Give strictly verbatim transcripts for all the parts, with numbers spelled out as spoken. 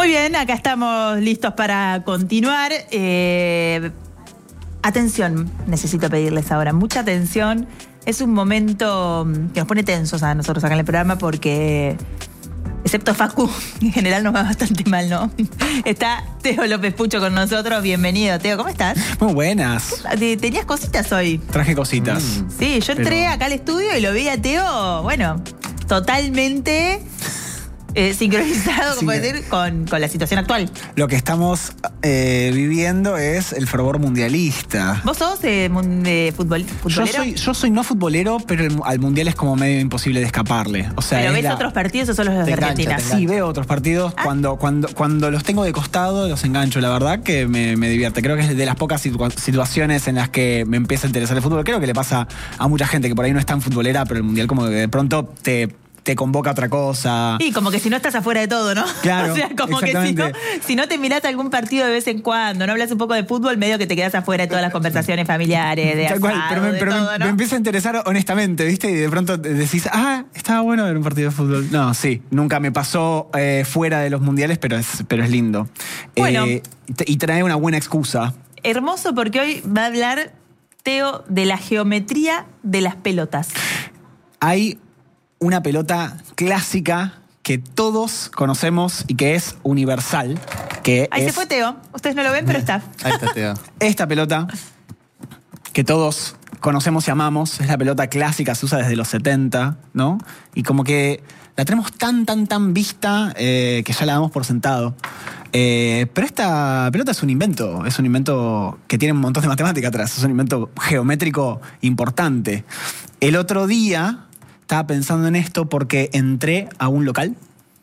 Muy bien, acá estamos listos para continuar. Eh, atención, necesito pedirles ahora mucha atención. Es un momento que nos pone tensos a nosotros acá en el programa porque, excepto Facu, en general nos va bastante mal, ¿no? Está Teo López Pucho con nosotros. Bienvenido, Teo. ¿Cómo estás? Muy buenas. ¿Tenías cositas hoy? Traje cositas. Mm, sí, yo entré pero... acá al estudio y lo vi a Teo, bueno, totalmente... Eh, sincronizado, como sí, decir, con, con la situación actual. Lo que estamos eh, viviendo es el fervor mundialista. ¿Vos sos eh, de fútbol, futbolero? Yo soy, yo soy no futbolero, pero el, al mundial es como medio imposible de escaparle. O sea, ¿pero ves la, otros partidos o solo los de Argentina? Sí, veo otros partidos. ¿Ah? Cuando, cuando, cuando los tengo de costado, los engancho. La verdad que me, me divierte. Creo que es de las pocas situa situaciones en las que me empieza a interesar el fútbol. Creo que le pasa a mucha gente que por ahí no es tan futbolera, pero el mundial como que de pronto te... te convoca a otra cosa. Y como que si no estás afuera de todo, ¿no? Claro, o sea, como que si no, si no te mirás algún partido de vez en cuando, no hablas un poco de fútbol, medio que te quedas afuera de todas las conversaciones familiares, de Tal asado, cual, pero, me, de pero todo, me, ¿no? me empieza a interesar honestamente, ¿viste? Y de pronto decís, ah, estaba bueno ver un partido de fútbol. No, sí, nunca me pasó eh, fuera de los mundiales, pero es, pero es lindo. Bueno. Eh, y trae una buena excusa. Hermoso, porque hoy va a hablar Teo de la geometría de las pelotas. Hay una pelota clásica que todos conocemos y que es universal. Que Ahí es... se fue Teo. Ustedes no lo ven, pero está. Ahí está Teo. Esta pelota que todos conocemos y amamos es la pelota clásica, se usa desde los setenta, ¿no? Y como que la tenemos tan, tan, tan vista eh, que ya la damos por sentado. Eh, pero esta pelota es un invento, es un invento que tiene un montón de matemática atrás, es un invento geométrico importante. El otro día... estaba pensando en esto porque entré a un local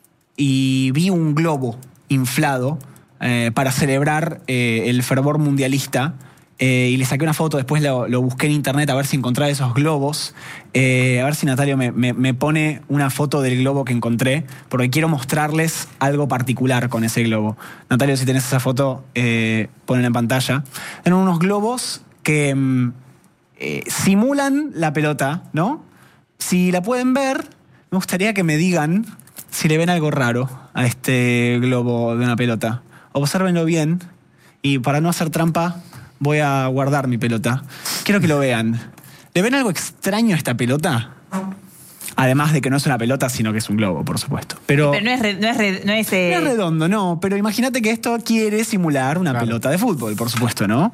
y vi un globo inflado eh, para celebrar eh, el fervor mundialista eh, y le saqué una foto, después lo, lo busqué en internet a ver si encontraba esos globos, eh, a ver si Natalio me, me, me pone una foto del globo que encontré, porque quiero mostrarles algo particular con ese globo. Natalio, si tenés esa foto, eh, ponela en pantalla. Eran unos globos que eh, simulan la pelota, ¿no? Si la pueden ver, me gustaría que me digan si le ven algo raro a este globo de una pelota. Obsérvenlo bien y para no hacer trampa voy a guardar mi pelota. Quiero que lo vean. ¿Le ven algo extraño a esta pelota? Además de que no es una pelota, sino que es un globo, por supuesto. Pero, pero no es, re, no es, re, no es, eh... no es redondo, no. Pero imagínate que esto quiere simular una claro. pelota de fútbol, por supuesto, ¿no?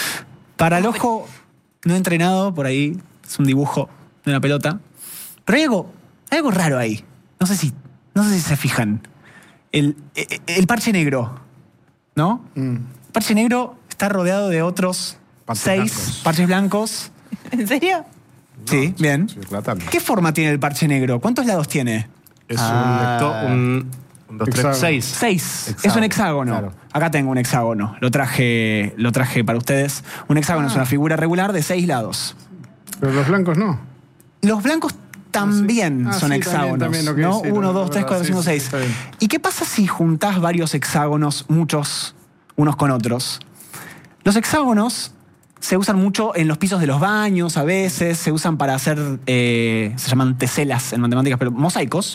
Para el ojo no entrenado, por ahí es un dibujo de una pelota. Pero hay algo, hay algo raro ahí. No sé si, no sé si se fijan. El, el, el parche negro, ¿no? Mm. El parche negro está rodeado de otros parches seis blancos. parches blancos. ¿En serio? Sí, no, bien. ¿Qué forma tiene el parche negro? ¿Cuántos lados tiene? Es ah, un, un, un dos, tres, seis. Seis. Hexágono. Es un hexágono. Claro. Acá tengo un hexágono. Lo traje, lo traje para ustedes. Un hexágono ah. es una figura regular de seis lados. Pero los blancos no. Los blancos también ah, sí. son ah, sí, hexágonos, también, también, ¿no? Sí, Uno, dos, tres, cuatro, cinco, seis. ¿Y qué pasa si juntás varios hexágonos, muchos, unos con otros? Los hexágonos se usan mucho en los pisos de los baños, a veces, se usan para hacer, eh, se llaman teselas en matemáticas, pero mosaicos.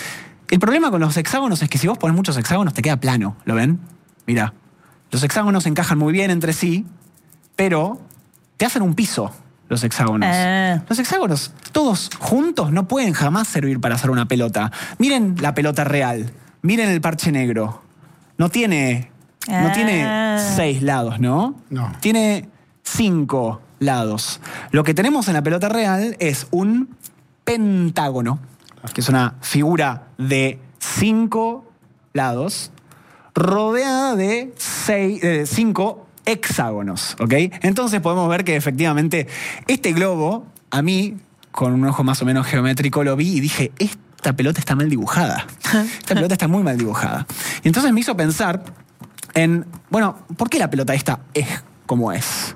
El problema con los hexágonos es que si vos pones muchos hexágonos te queda plano, ¿lo ven? Mirá, los hexágonos encajan muy bien entre sí, pero te hacen un piso. Los hexágonos. Uh. Los hexágonos, todos juntos, no pueden jamás servir para hacer una pelota. Miren la pelota real. Miren el parche negro. No tiene, uh. no tiene seis lados, ¿no? No. Tiene cinco lados. Lo que tenemos en la pelota real es un pentágono, que es una figura de cinco lados, rodeada de seis, eh, cinco hexágonos, ¿ok? Entonces podemos ver que efectivamente este globo, a mí, con un ojo más o menos geométrico, lo vi y dije, esta pelota está mal dibujada. Esta pelota está muy mal dibujada. Y entonces me hizo pensar en, bueno, ¿por qué la pelota esta es como es?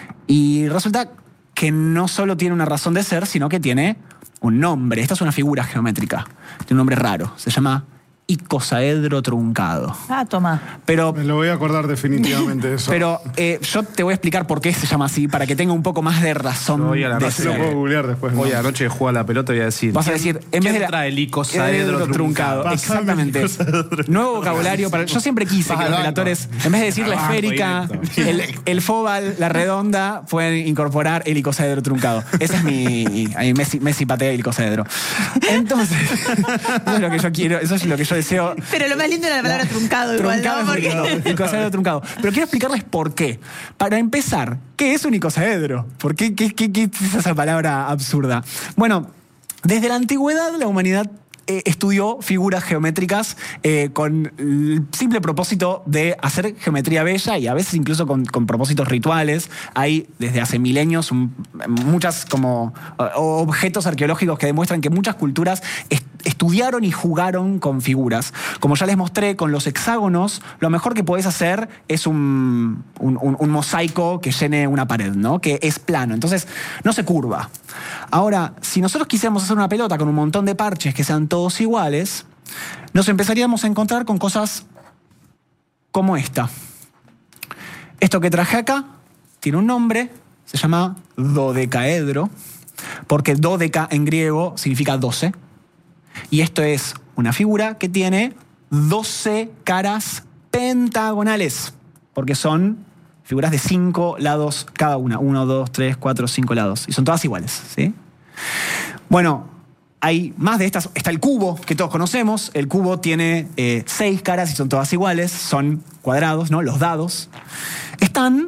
Y resulta que no solo tiene una razón de ser, sino que tiene un nombre. Esta es una figura geométrica. Tiene un nombre raro. Se llama icosaedro truncado. Ah, toma. Pero, Me lo voy a acordar definitivamente de eso. pero eh, yo te voy a explicar por qué se llama así, para que tenga un poco más de razón. Yo voy a la de razón. Así lo ser. puedo googlear después. ¿no? Hoy anoche juego a la pelota y voy a decir. Vas a decir, en vez de la- trae el icosaedro Icosaedro truncado? Pasame Exactamente. el icosaedro Nuevo vocabulario para. Yo siempre quise Vas que al los banco. relatores, en vez de decir la Al banco esférica, directo. el, el fóbal, la redonda, pueden incorporar el icosaedro truncado. Ese es mi. Ahí Messi, Messi patea el icosaedro. Entonces, eso es lo que yo quiero, eso es lo que yo deseo. Pero lo más lindo era la palabra truncado igual, Truncado, ¿no? Porque... truncado, icosaedro truncado. Pero quiero explicarles por qué. Para empezar, ¿qué es un icosaedro? ¿Por qué, qué, qué, qué es esa palabra absurda? Bueno, desde la antigüedad la humanidad eh, estudió figuras geométricas eh, con el simple propósito de hacer geometría bella y a veces incluso con, con propósitos rituales. Hay desde hace milenios un, muchas como eh, objetos arqueológicos que demuestran que muchas culturas est- estudiaron y jugaron con figuras. Como ya les mostré, con los hexágonos, lo mejor que podés hacer es un, un, un- un mosaico que llene una pared, ¿no? Que es plano. Entonces, no se curva. Ahora, si nosotros quisiéramos hacer una pelota con un montón de parches que sean todos iguales, nos empezaríamos a encontrar con cosas como esta. Esto que traje acá tiene un nombre, se llama dodecaedro, porque dodeca en griego significa doce. Y esto es una figura que tiene doce caras pentagonales, porque son figuras de cinco lados cada una. Uno, dos, tres, cuatro, cinco lados. Y son todas iguales, ¿sí? Bueno, hay más de estas. Está el cubo, que todos conocemos. El cubo tiene eh, seis caras y son todas iguales. Son cuadrados, ¿no? Los dados. Están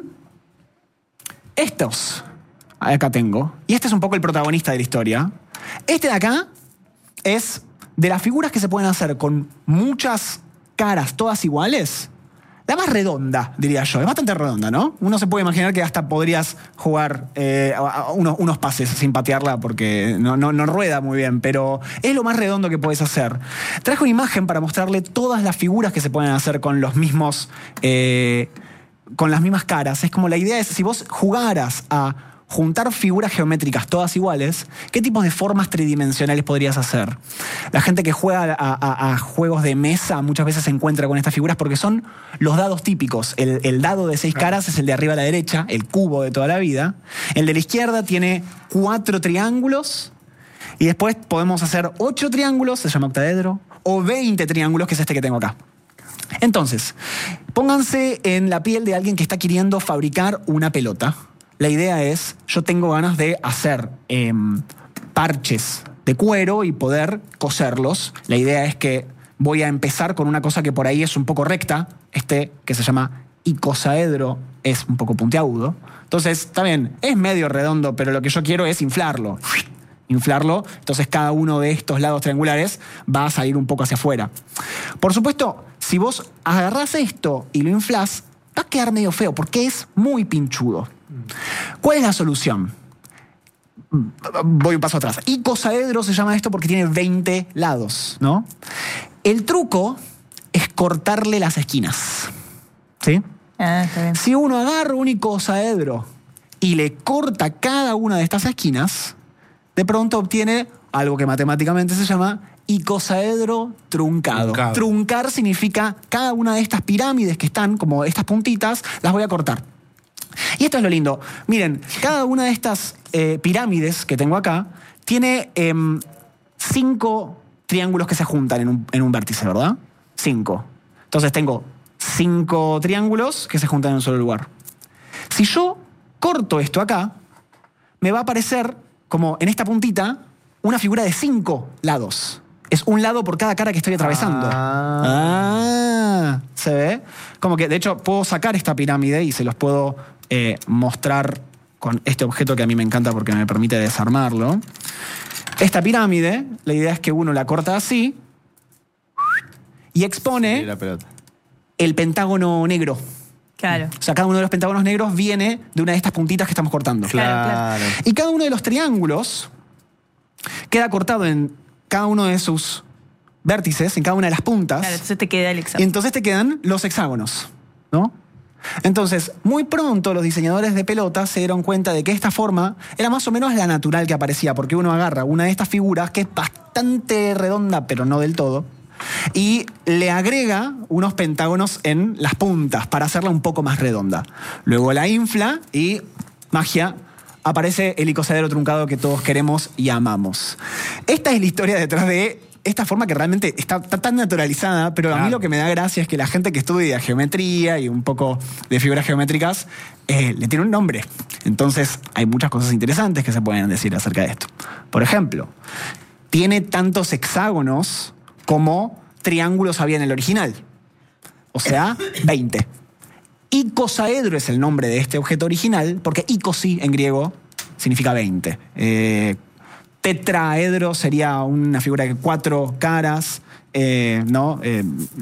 estos. Acá tengo. Y este es un poco el protagonista de la historia. Este de acá es de las figuras que se pueden hacer con muchas caras todas iguales, la más redonda, diría yo. Es bastante redonda, ¿no? Uno se puede imaginar que hasta podrías jugar eh, a- a unos, unos pases sin patearla porque no, no, no rueda muy bien, pero es lo más redondo que puedes hacer. Traje una imagen para mostrarle todas las figuras que se pueden hacer con los mismos... eh, con las mismas caras. Es como la idea es, si vos jugaras a juntar figuras geométricas todas iguales, ¿qué tipos de formas tridimensionales podrías hacer? La gente que juega a, a- a juegos de mesa muchas veces se encuentra con estas figuras porque son los dados típicos. El, el dado de seis caras es el de arriba a la derecha, el cubo de toda la vida. El de la izquierda tiene cuatro triángulos y después podemos hacer ocho triángulos, se llama octaedro, o veinte triángulos, que es este que tengo acá. Entonces, pónganse en la piel de alguien que está queriendo fabricar una pelota. La idea es, yo tengo ganas de hacer eh, parches de cuero y poder coserlos. La idea es que voy a empezar con una cosa que por ahí es un poco recta. Este, que se llama icosaedro, es un poco puntiagudo. Entonces, está bien, es medio redondo, pero lo que yo quiero es inflarlo. Inflarlo, entonces cada uno de estos lados triangulares va a salir un poco hacia afuera. Por supuesto, si vos agarrás esto y lo inflás, va a quedar medio feo porque es muy pinchudo. ¿Cuál es la solución? Voy un paso atrás. Icosaedro se llama esto porque tiene veinte lados, ¿no? El truco es cortarle las esquinas, ¿sí? Ah, está bien. Si uno agarra un icosaedro y le corta cada una de estas esquinas, de pronto obtiene algo que matemáticamente se llama icosaedro truncado. Truncado. Truncar significa cada una de estas pirámides que están, como estas puntitas, las voy a cortar. Y esto es lo lindo. Miren, cada una de estas eh, pirámides que tengo acá tiene em, cinco triángulos que se juntan en un, en un vértice, ¿verdad? Cinco. Entonces tengo cinco triángulos que se juntan en un solo lugar. Si yo corto esto acá, me va a aparecer como en esta puntita una figura de cinco lados. Es un lado por cada cara que estoy atravesando. Ah. Ah, ¿se ve? Como que, de hecho, puedo sacar esta pirámide y se los puedo eh, mostrar con este objeto que a mí me encanta porque me permite desarmarlo. Esta pirámide, la idea es que uno la corta así y expone Sí, la pelota. el pentágono negro. Claro. O sea, cada uno de los pentágonos negros viene de una de estas puntitas que estamos cortando. Claro, claro. Y cada uno de los triángulos queda cortado en cada uno de sus vértices, en cada una de las puntas. Claro, entonces te queda el Y examen. entonces te quedan los hexágonos, ¿no? Entonces, muy pronto los diseñadores de pelotas se dieron cuenta de que esta forma era más o menos la natural que aparecía, porque uno agarra una de estas figuras que es bastante redonda, pero no del todo, Y le agrega unos pentágonos en las puntas para hacerla un poco más redonda. Luego la infla y, magia, aparece el icosaedro truncado que todos queremos y amamos. Esta es la historia detrás de esta forma que realmente está, está tan naturalizada, pero claro. A mí lo que me da gracia es que la gente que estudia geometría y un poco de figuras geométricas eh, le tiene un nombre. Entonces hay muchas cosas interesantes que se pueden decir acerca de esto. Por ejemplo, tiene tantos hexágonos como triángulos había en el original. O sea, veinte. Icosaedro es el nombre de este objeto original, porque icosi en griego significa veinte. Eh, tetraedro sería una figura de cuatro caras, eh, ¿no? Eh,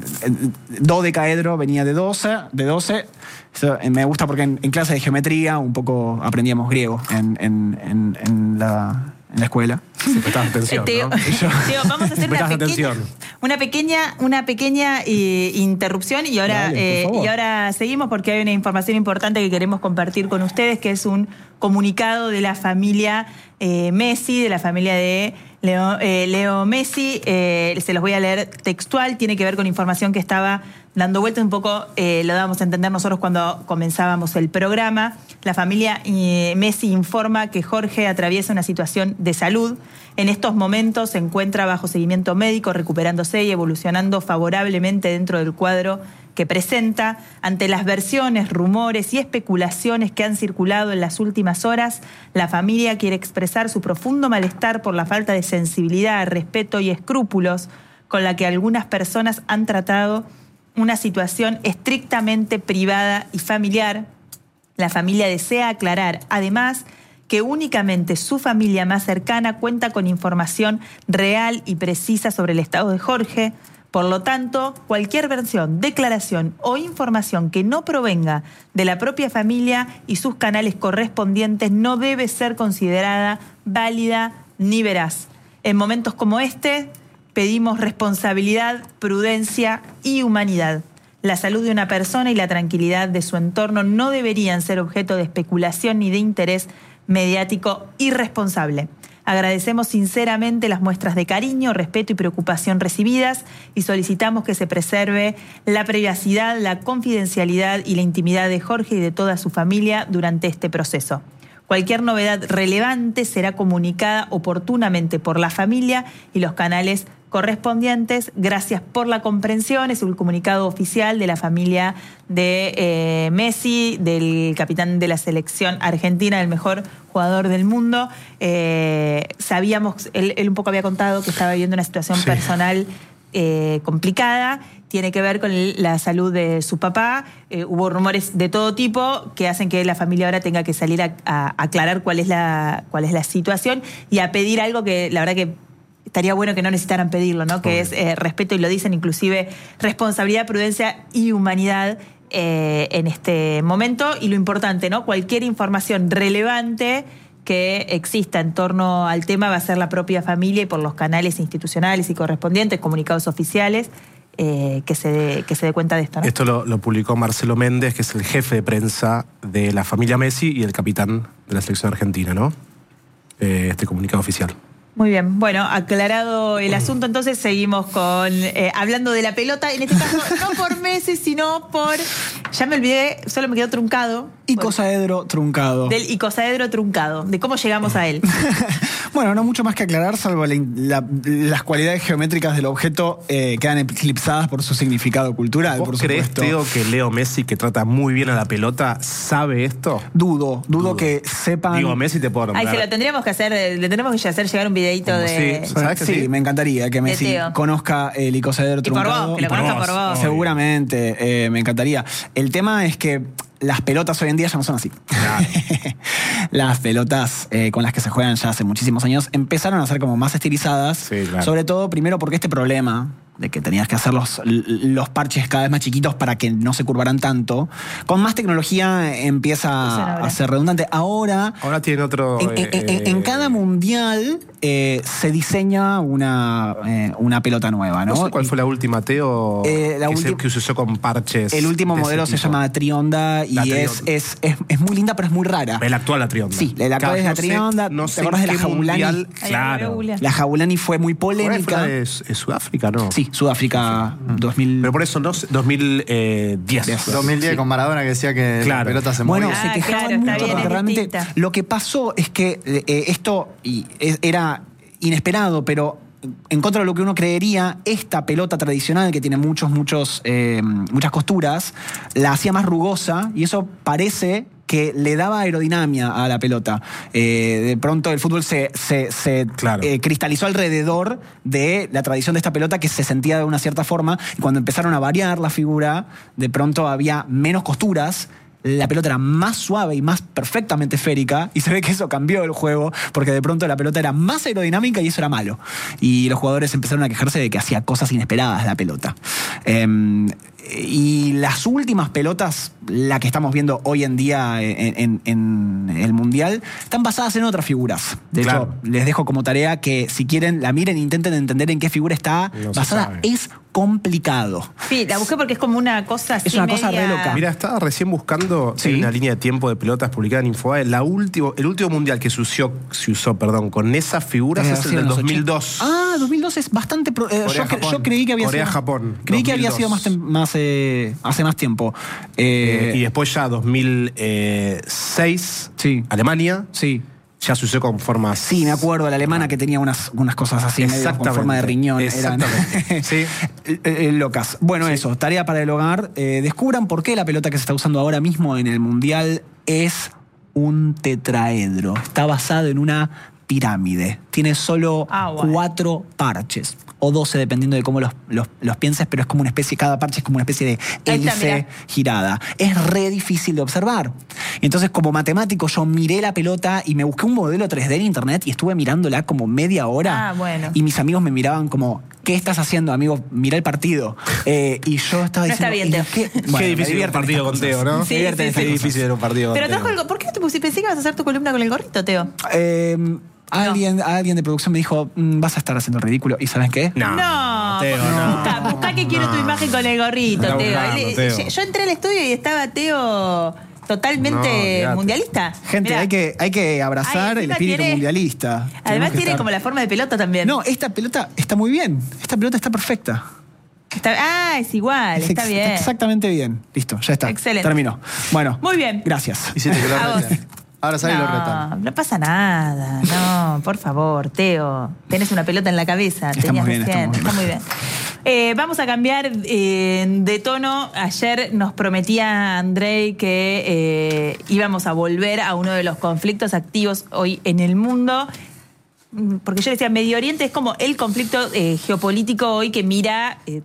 dodecaedro venía de doce. De doce. Eso, eh, me gusta porque en, en clase de geometría un poco aprendíamos griego en, en, en, en la... en la escuela. Sí, prestás atención, Teo, ¿no? Teo, vamos a hacer una pequeña, atención. una pequeña, una pequeña eh, interrupción y ahora, Dale, eh, y ahora seguimos porque hay una información importante que queremos compartir con ustedes, que es un comunicado de la familia eh, Messi, de la familia de Leo, eh, Leo Messi. Eh, se los voy a leer textual, tiene que ver con información que estaba dando vueltas un poco, eh, lo dábamos a entender nosotros cuando comenzábamos el programa. La familia eh, Messi informa que Jorge atraviesa una situación de salud. En estos momentos se encuentra bajo seguimiento médico, recuperándose y evolucionando favorablemente dentro del cuadro que presenta. Ante las versiones, rumores y especulaciones que han circulado en las últimas horas, la familia quiere expresar su profundo malestar por la falta de sensibilidad, respeto y escrúpulos con la que algunas personas han tratado una situación estrictamente privada y familiar. La familia desea aclarar, además, que únicamente su familia más cercana cuenta con información real y precisa sobre el estado de Jorge. Por lo tanto, cualquier versión, declaración o información que no provenga de la propia familia y sus canales correspondientes no debe ser considerada válida ni veraz. En momentos como este, pedimos responsabilidad, prudencia y humanidad. La salud de una persona y la tranquilidad de su entorno no deberían ser objeto de especulación ni de interés mediático irresponsable. Agradecemos sinceramente las muestras de cariño, respeto y preocupación recibidas y solicitamos que se preserve la privacidad, la confidencialidad y la intimidad de Jorge y de toda su familia durante este proceso. Cualquier novedad relevante será comunicada oportunamente por la familia y los canales correspondientes. Gracias por la comprensión. Es un comunicado oficial de la familia de eh, Messi, del capitán de la selección argentina, el mejor jugador del mundo. Eh, sabíamos, él, él un poco había contado que estaba viviendo una situación sí. personal eh, complicada. Tiene que ver con el, la salud de su papá. Eh, hubo rumores de todo tipo que hacen que la familia ahora tenga que salir a, a aclarar cuál es la, cuál es la situación y a pedir algo que la verdad que estaría bueno que no necesitaran pedirlo, ¿no? Que es eh, respeto, y lo dicen inclusive, responsabilidad, prudencia y humanidad eh, en este momento. Y lo importante, ¿no? Cualquier información relevante que exista en torno al tema va a ser la propia familia y por los canales institucionales y correspondientes, comunicados oficiales, eh, que, se dé, que se dé cuenta de esto, ¿no? Esto lo, lo publicó Marcelo Méndez, que es el jefe de prensa de la familia Messi y el capitán de la selección argentina, ¿no? Eh, este comunicado oficial. Muy bien, bueno, aclarado el asunto, entonces seguimos con eh, hablando de la pelota, en este caso no por Messi, sino por, ya me olvidé, solo me quedó truncado. Icosaedro truncado. Del icosaedro truncado, de cómo llegamos a él. Bueno, no mucho más que aclarar, salvo la, la, las cualidades geométricas del objeto eh, quedan eclipsadas por su significado cultural, ¿Vos por crees, supuesto. Teo, que Leo Messi, que trata muy bien a la pelota, sabe esto? Dudo, dudo, Dudo. que sepan... Digo, Messi te puedo nombrar. Ay, se lo tendríamos que hacer, le tendremos que hacer llegar un videito Como de... sí, ¿sabes que sí, sí? me encantaría que Messi Teo. conozca el icosaedro Y por truncado. vos, que lo Y por conozca vos. por vos. Seguramente, eh, me encantaría. El tema es que las pelotas hoy en día ya no son así. Claro. Las pelotas eh, con las que se juegan ya hace muchísimos años empezaron a ser como más estilizadas. Sí, claro. Sobre todo, primero, porque este problema de que tenías que hacer los, los parches cada vez más chiquitos para que no se curvaran tanto, con más tecnología empieza a ser redundante. Ahora, Ahora tiene otro... en, en- en- en cada mundial eh, se diseña una, eh, una pelota nueva, ¿no? No sé cuál fue la última, Teo, Eh, la que, ulti- se, que se usó con parches. El último de ese modelo se tipo. llama Trionda y La es, Trionda. es, es, es muy linda, pero es muy rara. El actual la Trionda. Sí, la actual es la no sé- Trionda. No ¿Te sé acordás de la qué Jabulani? mundial- Ay, Claro. Jabulani. La Jabulani fue muy Por ahí fue polémica. la de, de Sudáfrica, ¿no? Sí, Sudáfrica dos mil. Pero por eso no sé, dos mil diez. dos mil diez Sí. con Maradona que decía que Claro. la pelota se Bueno, movía. Ah, se quejaban claro, está mucho bien, porque es realmente distinta. lo que pasó es que eh, esto y, es- era inesperado, pero en contra de lo que uno creería, esta pelota tradicional que tiene muchos, muchos, eh, muchas costuras, la hacía más rugosa y eso parece que le daba aerodinámica a la pelota. Eh, de pronto el fútbol se, se, se, Claro. eh, cristalizó alrededor de la tradición de esta pelota que se sentía de una cierta forma y cuando empezaron a variar la figura, de pronto había menos costuras. La pelota era más suave y más perfectamente esférica y se ve que eso cambió el juego porque de pronto la pelota era más aerodinámica y eso era malo. Y los jugadores empezaron a quejarse de que hacía cosas inesperadas la pelota. Eh, y las últimas pelotas, la que estamos viendo hoy en día en, en- en el Mundial, están basadas en otras figuras. De Claro. hecho, les dejo como tarea que si quieren la miren e intenten entender en qué figura está No se basada. sabe. Es complicado. Sí, la busqué porque es como una cosa así Es una cosa media- re loca. Mira, estaba recién buscando Sí. hay una línea de tiempo de pelotas publicada en Infobae. La último, el último mundial que se usó, se usó perdón, con esas figuras Debe es haber el sido del en los dos mil ochenta. dos. Ah, dos mil dos es bastante. pro- eh, yo, cre- Corea-Japón. yo creí que había sido. Corea-Japón, Creí que había dos mil sido más, dos. tem- más eh, hace más tiempo. Eh, Eh, y después ya dos mil seis, Sí. Alemania, sí. ya se usó con formas. Sí, me acuerdo, la alemana que tenía unas, unas cosas así, medio con Exactamente. forma de riñón. Eran Exactamente. Sí. eh, eh, locas. Bueno, eso, tarea para el hogar. Eh, descubran por qué la pelota que se está usando ahora mismo en el Mundial es un tetraedro. Está basado en una pirámide. Tiene solo Ah, bueno. cuatro parches. O doce, dependiendo de cómo los, los, los pienses, pero es como una especie, cada parche es como una especie de Ahí está, hélice mirá. girada. Es re difícil de observar. Y entonces, como matemático, yo miré la pelota y me busqué un modelo tres D en internet y estuve mirándola como media hora. Ah, bueno. Y mis amigos me miraban como, ¿qué estás haciendo, amigo? Mirá el partido. Eh, y yo estaba No diciendo... está bien, ¿y Teo. qué? Qué Bueno, me difícil un divierten partido estas con Teo, cosas. ¿no? Sí, Me divierten sí, estas sí. Qué cosas. difícil era un partido con Pero Teo. trajo el, ¿por qué te pusiste? Pensé que ibas a hacer tu columna con el gorrito, Teo. Eh, alguien, alguien de producción me dijo, "Mm, vas a estar haciendo el ridículo. ¿Y saben qué? No, No, Teo, por- no. busca, busca que quiero tu imagen con el gorrito, Está Teo. buscando, Él- Teo. Yo entré al estudio y estaba Teo No, totalmente olvidate. mundialista. Gente, Mirá. hay que, hay que abrazar Ay, el encima espíritu tiene- mundialista. Además Tenemos que tiene estar- como la forma de pelota también. No, esta pelota está muy bien. Esta pelota está perfecta. Está- ah, es igual, Es está ex- bien. Exactamente bien. Listo, ya está. Excelente. Terminó. Bueno. Muy bien. Gracias. Hiciste que lo A vos. reten. Ahora sale y lo retan. No, no pasa nada. No, por favor, Teo. Tenés una pelota en la cabeza. Estamos tenías bien, recién. estamos bien. Está muy bien. Eh, vamos a cambiar eh, de tono. Ayer nos prometía Andrei que eh, íbamos a volver a uno de los conflictos activos hoy en el mundo. Mm, Porque yo decía, Medio Oriente es como el conflicto eh, geopolítico hoy que mira eh,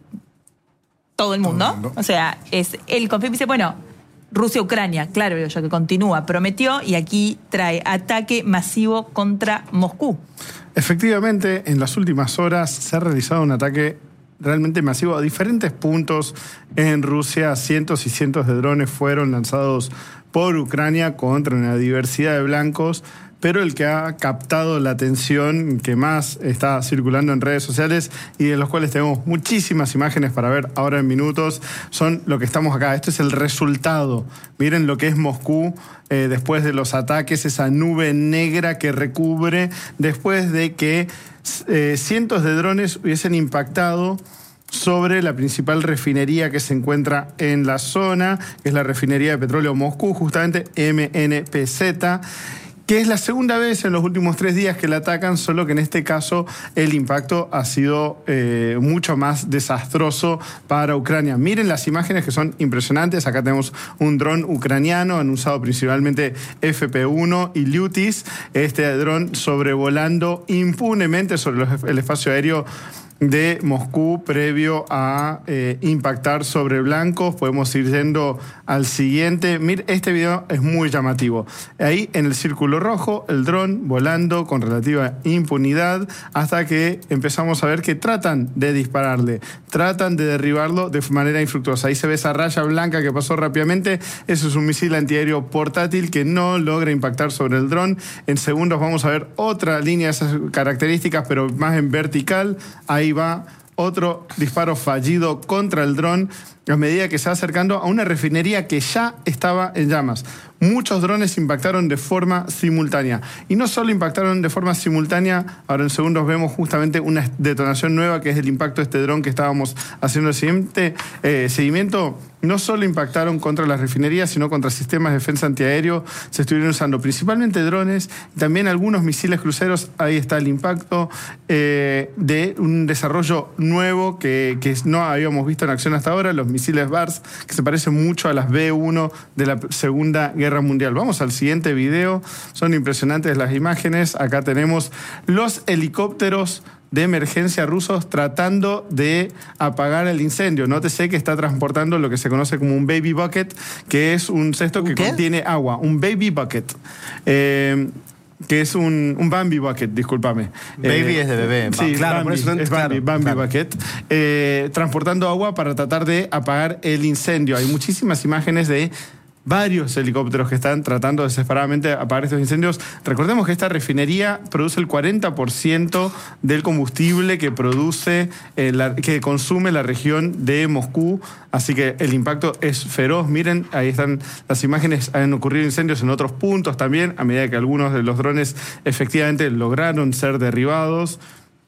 todo el mundo. Todo el mundo. O sea, es el conflicto. Dice, bueno, Rusia-Ucrania, claro, digo yo que continúa, prometió y aquí trae ataque masivo contra Moscú. Efectivamente, en las últimas horas se ha realizado un ataque realmente masivo a diferentes puntos en Rusia. Cientos y cientos de drones fueron lanzados por Ucrania contra una diversidad de blancos, pero el que ha captado la atención, que más está circulando en redes sociales y de los cuales tenemos muchísimas imágenes para ver ahora en minutos, son lo que estamos acá. Esto es el resultado. Miren lo que es Moscú eh, después de los ataques, esa nube negra que recubre después de que eh, cientos de drones hubiesen impactado sobre la principal refinería que se encuentra en la zona, que es la refinería de petróleo Moscú, justamente M N P Z, que es la segunda vez en los últimos tres días que la atacan, solo que en este caso el impacto ha sido eh, mucho más desastroso para Ucrania. Miren las imágenes que son impresionantes. Acá tenemos un dron ucraniano, han usado principalmente F P uno y Lutis, este dron sobrevolando impunemente sobre los- el espacio aéreo de Moscú previo a eh, impactar sobre blancos. Podemos ir yendo al siguiente. Mira, este video es muy llamativo. Ahí en el círculo rojo, el dron volando con relativa impunidad hasta que empezamos a ver que tratan de dispararle, tratan de derribarlo de manera infructuosa. Ahí se ve esa raya blanca que pasó rápidamente. Eso es un misil antiaéreo portátil que no logra impactar sobre el dron. En segundos vamos a ver otra línea de esas características, pero más en vertical. Ahí va otro disparo fallido contra el dron a medida que se va acercando a una refinería que ya estaba en llamas. Muchos drones impactaron de forma simultánea. Y no solo impactaron de forma simultánea, ahora en segundos vemos justamente una detonación nueva, que es el impacto de este dron que estábamos haciendo el siguiente, eh, seguimiento. No solo impactaron contra las refinerías, sino contra sistemas de defensa antiaéreo. Se estuvieron usando principalmente drones, también algunos misiles cruceros. Ahí está el impacto eh, de un desarrollo nuevo que, que no habíamos visto en acción hasta ahora, los misiles Bars, que se parecen mucho a las B uno de la Segunda Guerra Mundial. Vamos al siguiente video. Son impresionantes las imágenes. Acá tenemos los helicópteros de emergencia rusos tratando de apagar el incendio. Nótese que está transportando lo que se conoce como un baby bucket, que es un cesto que ¿Qué? contiene agua. Un baby bucket. Eh, que es un, un Bambi bucket, discúlpame. Baby Eh, es de bebé. Sí, Claro, Bambi, por eso no- es Bambi, claro, Bambi claro. bucket. Eh, transportando agua para tratar de apagar el incendio. Hay muchísimas imágenes de varios helicópteros que están tratando desesperadamente de apagar estos incendios. Recordemos que esta refinería produce el cuarenta por ciento del combustible que produce, eh, la, que consume la región de Moscú, así que el impacto es feroz. Miren, ahí están las imágenes, han ocurrido incendios en otros puntos también, a medida que algunos de los drones efectivamente lograron ser derribados.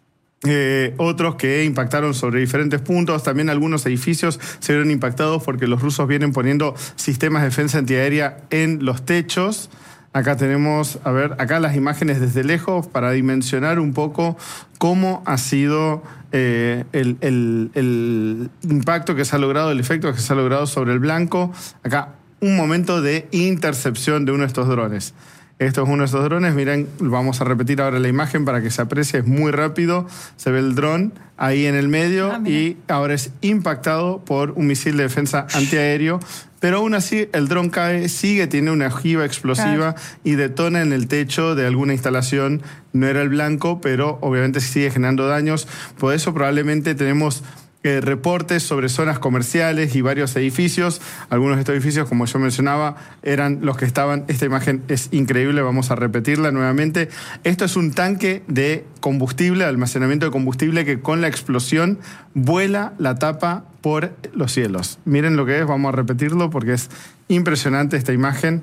Eh, otros que impactaron sobre diferentes puntos. También algunos edificios se vieron impactados porque los rusos vienen poniendo sistemas de defensa antiaérea en los techos. Acá tenemos, a ver, acá las imágenes desde lejos para dimensionar un poco cómo ha sido eh, el, el, el impacto que se ha logrado, el efecto que se ha logrado sobre el blanco. Acá un momento de intercepción de uno de estos drones. Esto es uno de esos drones. Miren, vamos a repetir ahora la imagen para que se aprecie. Es muy rápido. Se ve el dron ahí en el medio Ah, mira. y ahora es impactado por un misil de defensa antiaéreo. Pero aún así el dron cae, sigue, tiene una ojiva explosiva y detona en el techo de alguna instalación. No era el blanco, pero obviamente sigue generando daños. Por eso probablemente tenemos Eh, reportes sobre zonas comerciales y varios edificios. Algunos de estos edificios, como yo mencionaba, eran los que estaban. Esta imagen es increíble, vamos a repetirla nuevamente. Esto es un tanque de combustible, de almacenamiento de combustible, que con la explosión vuela la tapa por los cielos. Miren lo que es, vamos a repetirlo porque es impresionante esta imagen.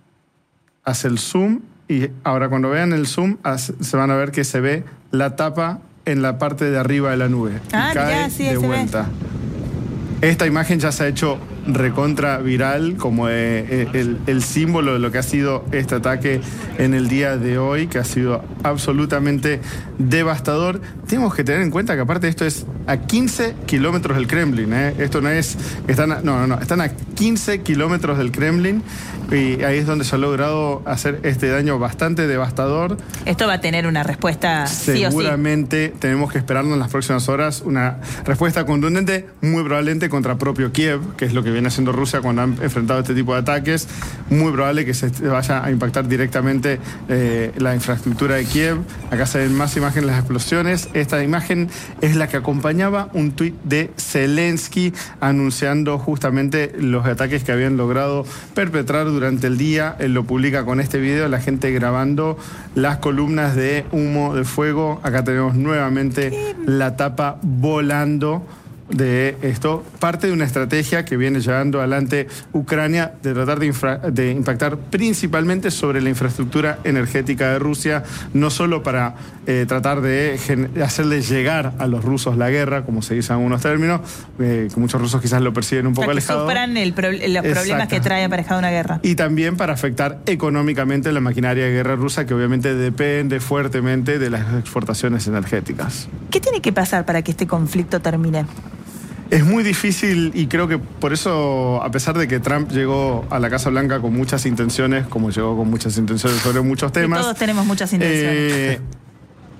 Hace el zoom y ahora cuando vean el zoom hace- se van a ver que se ve la tapa en la parte de arriba de la nube. Ah, y cae mirá, sí, de se ve. vuelta. Esta imagen ya se ha hecho recontra viral como eh, el, el símbolo de lo que ha sido este ataque en el día de hoy, que ha sido absolutamente devastador. Tenemos que tener en cuenta que aparte esto es a quince kilómetros del Kremlin. ¿eh? Esto no es... Están a, no, no, no. Están a quince kilómetros del Kremlin y ahí es donde se ha logrado hacer este daño bastante devastador. Esto va a tener una respuesta sí o sí. Seguramente tenemos que esperarnos en las próximas horas una respuesta contundente, muy probablemente contra propio Kiev, que es lo que viene haciendo Rusia cuando han enfrentado este tipo de ataques. Muy probable que se vaya a impactar directamente eh, la infraestructura de Kiev. Acá se ven más imágenes de las explosiones. Esta imagen es la que acompañaba un tuit de Zelensky anunciando justamente los ataques que habían logrado perpetrar durante el día. Él lo publica con este video, la gente grabando las columnas de humo, de fuego. Acá tenemos nuevamente la tapa volando de esto, parte de una estrategia que viene llevando adelante Ucrania de tratar de, infra, de impactar principalmente sobre la infraestructura energética de Rusia, no solo para eh, tratar de gen- hacerle llegar a los rusos la guerra, como se dice en algunos términos, eh, que muchos rusos quizás lo perciben un O sea, poco que alejado. sufran el pro- los problemas Exacto. que trae aparejada una guerra. Y también para afectar económicamente la maquinaria de guerra rusa, que obviamente depende fuertemente de las exportaciones energéticas. ¿Qué tiene que pasar para que este conflicto termine? Es muy difícil y creo que por eso, a pesar de que Trump llegó a la Casa Blanca con muchas intenciones, como llegó con muchas intenciones sobre muchos Que temas, todos tenemos muchas intenciones. eh,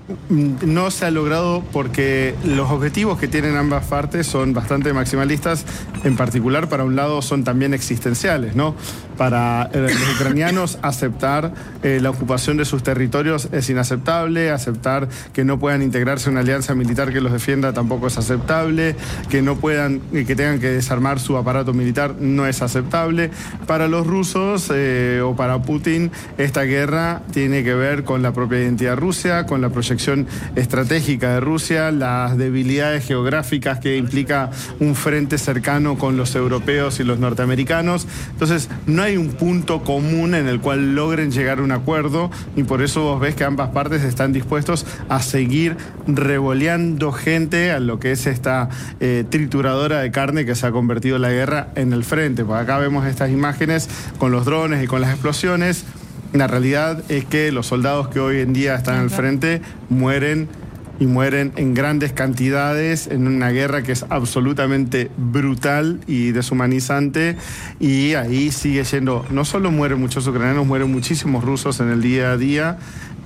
no se ha logrado porque los objetivos que tienen ambas partes son bastante maximalistas, en particular para un lado son también existenciales, ¿no? Para eh, los ucranianos aceptar eh, la ocupación de sus territorios es inaceptable, aceptar que no puedan integrarse a una alianza militar que los defienda tampoco es aceptable, que no puedan, eh, que tengan que desarmar su aparato militar no es aceptable. Para los rusos eh, o para Putin, esta guerra tiene que ver con la propia identidad de Rusia, con la proyección estratégica de Rusia, las debilidades geográficas que implica un frente cercano con los europeos y los norteamericanos. Entonces, no hay un punto común en el cual logren llegar a un acuerdo y por eso vos ves que ambas partes están dispuestos a seguir revoleando gente a lo que es esta eh, trituradora de carne que se ha convertido la guerra en el frente. Pues acá vemos estas imágenes con los drones y con las explosiones. La realidad es que los soldados que hoy en día están al frente mueren y mueren en grandes cantidades en una guerra que es absolutamente brutal y deshumanizante, y ahí sigue yendo, no solo mueren muchos ucranianos, mueren muchísimos rusos en el día a día.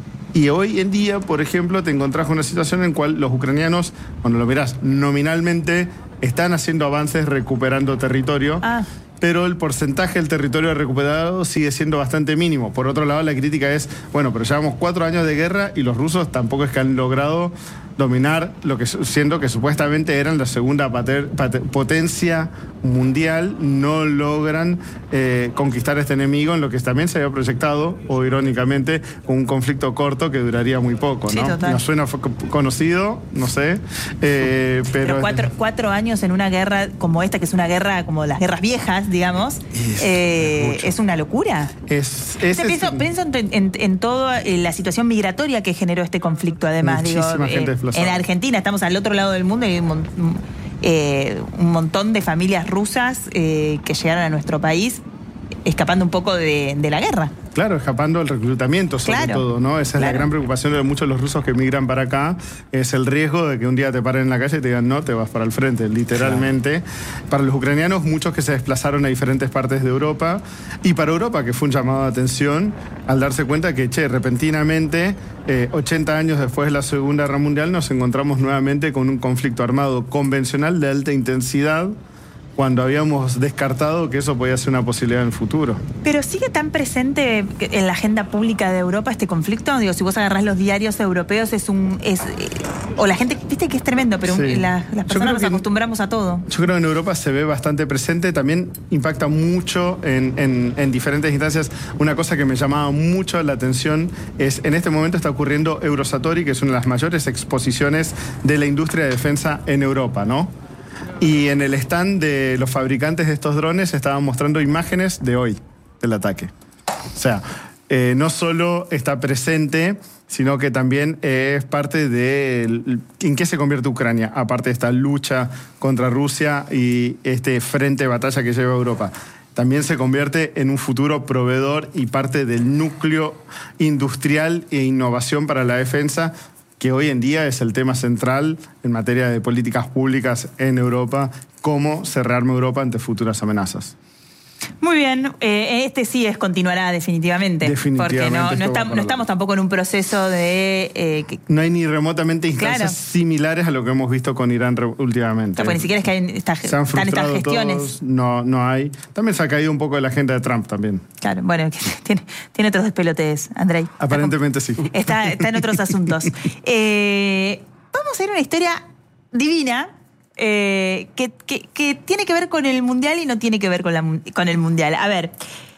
Y hoy en día, por ejemplo, te encontrás con una situación en la cual los ucranianos, cuando lo mirás nominalmente, están haciendo avances recuperando territorio. Ah. Pero el porcentaje del territorio recuperado sigue siendo bastante mínimo. Por otro lado, la crítica es, bueno, pero llevamos cuatro años de guerra y los rusos tampoco es que han logrado dominar lo que siendo que supuestamente eran la segunda pater, pater, potencia mundial, no logran eh, conquistar a este enemigo en lo que también se había proyectado, o irónicamente, con un conflicto corto que duraría muy poco, ¿no? Sí, total. Nos suena conocido, no sé, eh, pero... Pero cuatro, cuatro años en una guerra como esta, que es una guerra como las guerras viejas, digamos, es, eh, es, es una locura. Es, es, pienso es, pienso en, en, en toda la situación migratoria que generó este conflicto, además. Muchísima digo, gente eh, en Argentina estamos al otro lado del mundo y hay un, eh, un montón de familias rusas eh, que llegaron a nuestro país escapando un poco de, de la guerra. Claro, escapando del reclutamiento sobre claro, todo, ¿no? Esa claro. es la gran preocupación de muchos de los rusos que migran para acá, es el riesgo de que un día te paren en la calle y te digan, no, te vas para el frente, literalmente. Claro. Para los ucranianos, muchos que se desplazaron a diferentes partes de Europa, y para Europa, que fue un llamado de atención, al darse cuenta que, che, repentinamente, eh, ochenta años después de la Segunda Guerra Mundial, nos encontramos nuevamente con un conflicto armado convencional de alta intensidad, cuando habíamos descartado que eso podía ser una posibilidad en el futuro. Pero sigue tan presente en la agenda pública de Europa este conflicto. Digo, si vos agarrás los diarios europeos, es un... es o la gente, viste que es tremendo, pero sí. la, las personas nos acostumbramos a todo. Yo creo que en Europa se ve bastante presente, también impacta mucho en, en, en diferentes instancias. Una cosa que me llamaba mucho la atención es, en este momento está ocurriendo Eurosatori, que es una de las mayores exposiciones de la industria de defensa en Europa, ¿no? Y en el stand de los fabricantes de estos drones estaban mostrando imágenes de hoy, del ataque. O sea, eh, no solo está presente, sino que también es parte de en qué se convierte Ucrania, aparte de esta lucha contra Rusia y este frente de batalla que lleva Europa. También se convierte en un futuro proveedor y parte del núcleo industrial e innovación para la defensa, que hoy en día es el tema central en materia de políticas públicas en Europa, cómo se rearma Europa ante futuras amenazas. Muy bien, eh, este sí es continuará definitivamente. Definitivamente. Porque no, no, estamos, no estamos tampoco en un proceso de... Eh, que, no hay ni remotamente instancias claro. similares a lo que hemos visto con Irán últimamente. No, pues ni siquiera es que hay esta, se han están estas gestiones. Todos, no, no hay. También se ha caído un poco de la agenda de Trump también. Claro, bueno, tiene, tiene otros despelotes, Andrei. Aparentemente está, sí. Está, está en otros asuntos. Eh, vamos a ir a una historia divina. Eh, que, que, que tiene que ver con el Mundial y no tiene que ver con, la, con el Mundial. A ver,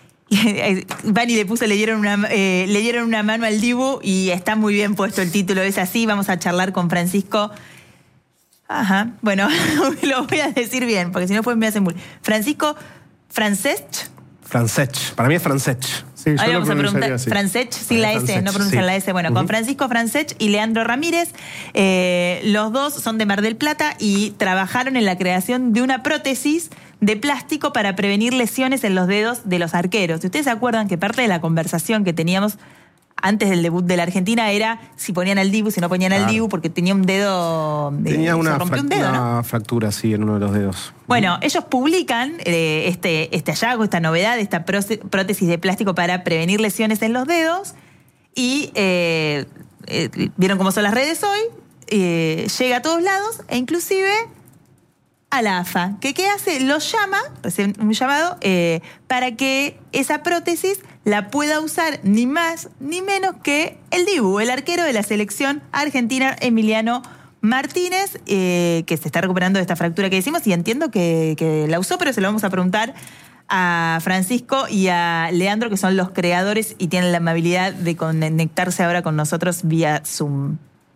Vani le puso, le dieron, una, eh, le dieron una mano al Dibu y está muy bien puesto el título, es así. Vamos a charlar con Francisco. Ajá, bueno, lo voy a decir bien, porque si no pues me hacen muy... Francisco Francesc. Francesc, para mí es Francesc. Sí, Ahí vamos a preguntar, Francesc, sin la S, Francesc, no pronuncian sí. la S. Bueno, uh-huh. Con Francisco Francesc y Leandro Ramírez, eh, los dos son de Mar del Plata y trabajaron en la creación de una prótesis de plástico para prevenir lesiones en los dedos de los arqueros. Si ustedes se acuerdan que parte de la conversación que teníamos antes del debut de la Argentina era si ponían al Dibu, si no ponían claro. al Dibu, porque tenía un dedo... De, tenía una, un dedo, una ¿no? fractura, sí, en uno de los dedos. Bueno, ellos publican eh, este, este hallazgo, esta novedad, esta prótesis de plástico para prevenir lesiones en los dedos y eh, eh, vieron cómo son las redes hoy, eh, llega a todos lados e inclusive a la A F A. ¿Que qué hace? Los llama, recibe un llamado, eh, para que esa prótesis la pueda usar ni más ni menos que el Dibu, el arquero de la selección argentina, Emiliano Martínez, eh, que se está recuperando de esta fractura que decimos, y entiendo que, que la usó, pero se lo vamos a preguntar a Francisco y a Leandro, que son los creadores y tienen la amabilidad de conectarse ahora con nosotros vía Zoom.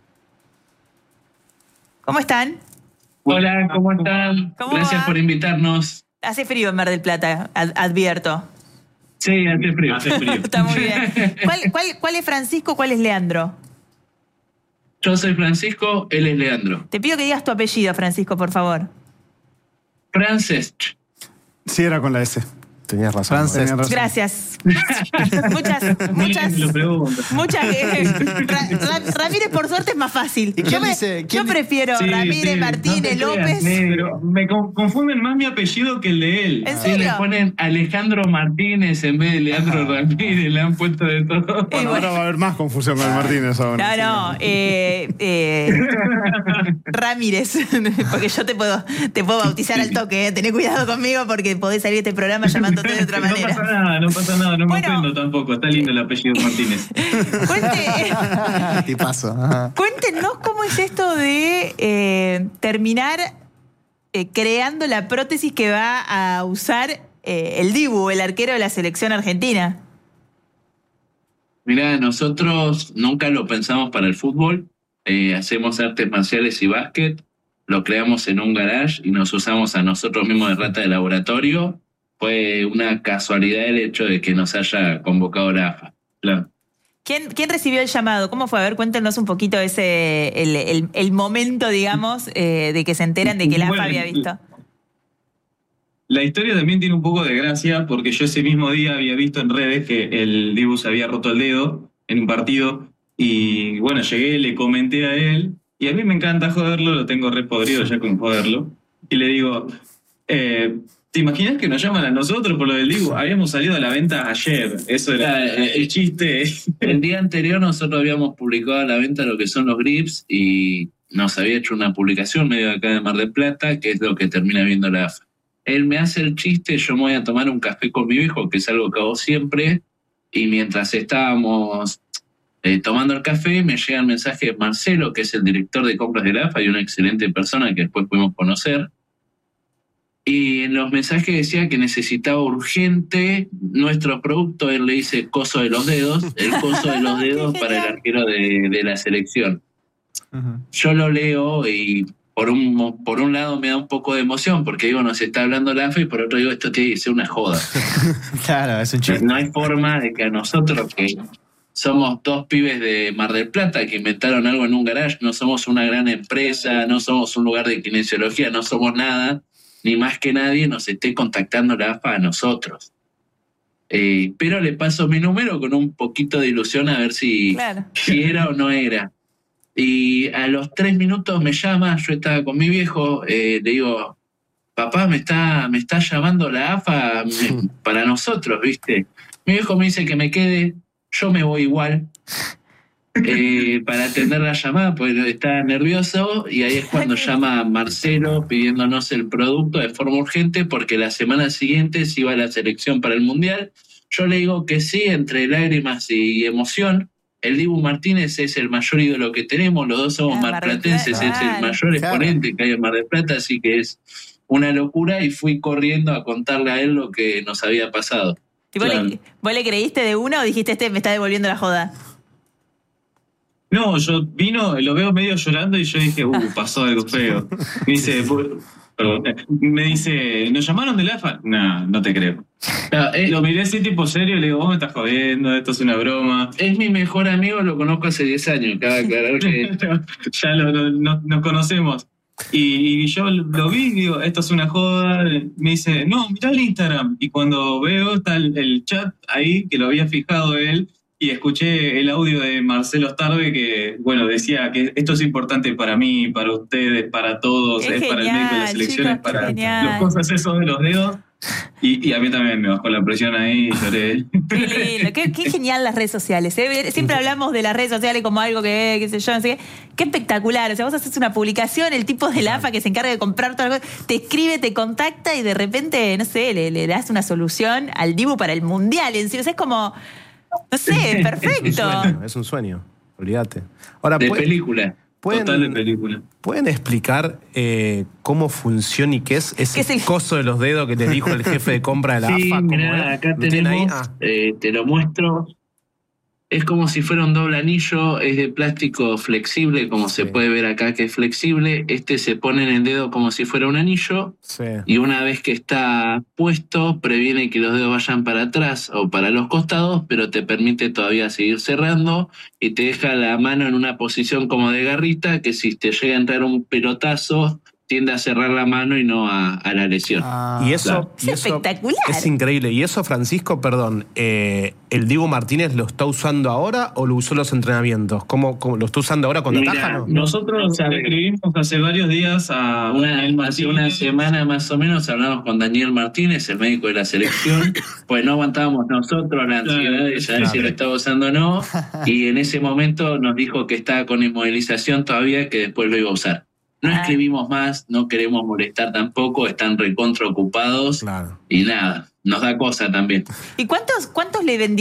¿Cómo están? Hola, ¿cómo están? ¿Cómo Gracias va? por invitarnos. Hace frío en Mar del Plata, ad- advierto. Sí, hace frío, hace frío. Está muy bien. ¿Cuál, cuál, ¿Cuál es Francisco? ¿Cuál es Leandro? Yo soy Francisco, él es Leandro. Te pido que digas tu apellido, Francisco, por favor. Francesc. Sí, era con la S. Tenías razón. Francés. Tenías razón. Gracias. muchas, muchas, Lo pregunto. muchas. eh, Ra- Ra- Ramírez, por suerte, es más fácil. ¿Y quién Yo, me- dice- yo quién di- prefiero Sí, Ramírez, sí, Martínez, no te creas, López. negro. Me con- confunden más mi apellido que el de él. ¿En Sí, le serio? ponen Alejandro Martínez en vez de Leandro Ramírez, le han puesto de todo. Eh, Bueno, ahora va a haber más confusión con el Martínez ahora. No, no, eh, eh, Ramírez, porque yo te puedo, te puedo bautizar al toque, eh. Tené cuidado conmigo porque podés salir de este programa llamándote de otra No manera. pasa nada, no pasa nada, no Bueno. me ofendo tampoco. Está lindo el apellido Martínez. Cuente- Tipazo. Ajá. Cuéntenos cómo es esto de eh, terminar eh, creando la prótesis que va a usar eh, el Dibu, el arquero de la selección argentina. Mirá, nosotros nunca lo pensamos para el fútbol. Eh, hacemos artes marciales y básquet. Lo creamos en un garage y nos usamos a nosotros mismos de rata de laboratorio. Fue una casualidad el hecho de que nos haya convocado la A F A. Claro. ¿Quién, ¿Quién recibió el llamado? ¿Cómo fue? A ver, cuéntenos un poquito ese el, el, el momento, digamos, eh, de que se enteran de que la A F A Bueno, había visto. La historia también tiene un poco de gracia porque yo ese mismo día había visto en redes que el Dibu se había roto el dedo en un partido y bueno, llegué, le comenté a él y a mí me encanta joderlo, lo tengo re podrido ya con joderlo y le digo, eh, ¿te imaginas que nos llaman a nosotros por lo del Dibu? Habíamos salido a la venta ayer, eso era Eh, el chiste. El día anterior nosotros habíamos publicado a la venta lo que son los grips y nos había hecho una publicación medio acá de Mar del Plata, que es lo que termina viendo la A F A. Él me hace el chiste, yo me voy a tomar un café con mi viejo, que es algo que hago siempre, y mientras estábamos eh, tomando el café me llega el mensaje de Marcelo, que es el director de compras de la A F A y una excelente persona que después pudimos conocer. Y en los mensajes decía que necesitaba urgente nuestro producto. Él le dice coso de los dedos, el coso de los dedos para el arquero de, de la selección. Ujú. Yo lo leo y por un, por un lado me da un poco de emoción porque digo, nos está hablando la A F A y por otro digo, esto tiene que ser una joda. Claro, es un chiste. No hay forma de que a nosotros, que somos dos pibes de Mar del Plata que inventaron algo en un garage, no somos una gran empresa, no somos un lugar de kinesiología, no somos nada, ni más que nadie nos esté contactando la A F A a nosotros. Eh, pero le paso mi número con un poquito de ilusión a ver si, Claro. si era o no era. Y a los tres minutos me llama, yo estaba con mi viejo, eh, le digo, papá, me está, me está llamando la A F A me- para nosotros, ¿viste? Mi viejo me dice que me quede, yo me voy igual. Eh, para atender la llamada, porque estaba nervioso, y ahí es cuando llama a Marcelo pidiéndonos el producto de forma urgente, porque la semana siguiente se iba a la selección para el Mundial. Yo le digo que sí, entre lágrimas y emoción. El Dibu Martínez es el mayor ídolo que tenemos, los dos somos Ah, Mar del marplatenses, Plata, es el claro. mayor Claro. exponente que hay en Mar del Plata, así que es una locura, y fui corriendo a contarle a él lo que nos había pasado. ¿Y vos, Claro. le, vos le creíste de una o dijiste, este me está devolviendo la joda? No, yo vino, lo veo medio llorando y yo dije, uh, pasó algo feo. Me dice, "Pu- perdón, eh, me dice, ¿nos llamaron de la A F A? No, no te creo. Claro, es, Lo miré así tipo serio y le digo, vos me estás jodiendo, esto es una broma. es mi mejor amigo, lo conozco hace diez años, cabe aclarar que... Ya lo, lo- no- nos conocemos. Y, y yo lo vi y digo, esto es una joda. Me dice, no, mirá el Instagram. Y cuando veo está el, el chat ahí, que lo había fijado él, y escuché el audio de Marcelo Starve que, bueno, decía que esto es importante para mí, para ustedes, para todos, Qué es para el médico de la genial, selección, chicos, es para qué genial. las cosas esos de los dedos. Y, y a mí también me bajó la presión ahí y lloré. Sí, lo- qué, qué genial las redes sociales. ¿eh? Siempre hablamos de las redes sociales como algo que, qué sé yo, no sé qué. Qué espectacular. O sea, vos haces una publicación, el tipo de la A F A que se encarga de comprar todas las cosas, te escribe, te contacta y de repente, no sé, le, le das una solución al Dibu para el Mundial. En sí, o sea, es como, no sé, perfecto. Sueño, es un sueño, olvídate. Ahora, De ¿puede- película. ¿pueden, Total de película. ¿pueden explicar eh, cómo funciona y qué es ese ¿Qué es el- coso de los dedos que le dijo el jefe de compra de la Sí, A F A? ¿Cómo mirá, es? acá ¿Lo tienen ahí? tenemos, Ah, eh, te lo muestro. Es como si fuera un doble anillo, es de plástico flexible, como Sí. se puede ver acá que es flexible. Este se pone en el dedo como si fuera un anillo sí. y una vez que está puesto previene que los dedos vayan para atrás o para los costados, pero te permite todavía seguir cerrando y te deja la mano en una posición como de garrita que si te llega a entrar un pelotazo tiende a cerrar la mano y no a, a la lesión. Ah, Y eso, claro. y Es eso espectacular. es increíble. Y eso, Francisco, perdón, eh, ¿el Dibu Martínez lo está usando ahora o lo usó en los entrenamientos? ¿Cómo, cómo lo está usando ahora cuando Mira, ataja? No? Nosotros le escribimos hace varios días a Una, Daniel hace Martínez. una semana más o menos hablamos con Daniel Martínez, el médico de la selección, pues no aguantábamos nosotros la ansiedad de saber Claro. si lo estaba usando o no, y en ese momento nos dijo que estaba con inmovilización todavía, que después lo iba a usar. No Ah. escribimos más, no queremos molestar tampoco, están recontra ocupados Claro. y nada, nos da cosa también. ¿Y cuántos, cuántos le vendieron?